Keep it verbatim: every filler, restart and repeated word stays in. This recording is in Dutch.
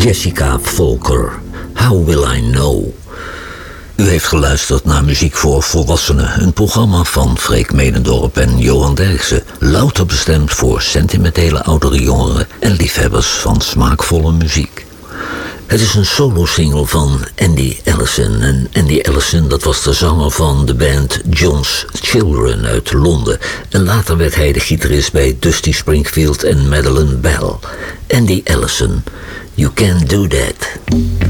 Jessica Volker, How Will I Know? U heeft geluisterd naar Muziek voor Volwassenen, een programma van Freek Medendorp en Johan Derksen, louter bestemd voor sentimentele oudere jongeren en liefhebbers van smaakvolle muziek. Het is een solo-single van Andy Ellison. En Andy Ellison, dat was de zanger van de band John's Children uit Londen. En later werd hij de gitarist bij Dusty Springfield en Madeleine Bell. Andy Ellison, You Can Do That.